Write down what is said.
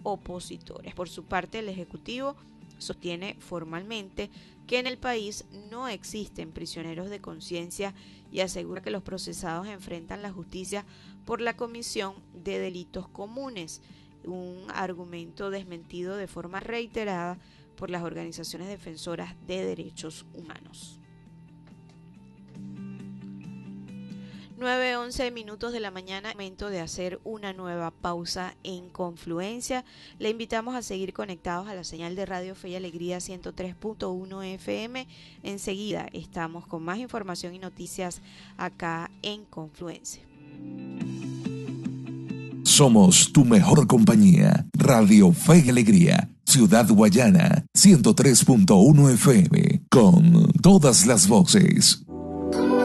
opositores. Por su parte, el Ejecutivo sostiene formalmente que en el país no existen prisioneros de conciencia y asegura que los procesados enfrentan la justicia por la comisión de delitos comunes, un argumento desmentido de forma reiterada por las organizaciones defensoras de derechos humanos. 9:11 de la mañana, momento de hacer una nueva pausa en Confluencia. Le invitamos a seguir conectados a la señal de Radio Fe y Alegría 103.1 FM. Enseguida estamos con más información y noticias acá en Confluencia. Somos tu mejor compañía. Radio Fe y Alegría, Ciudad Guayana, 103.1 FM, con todas las voces.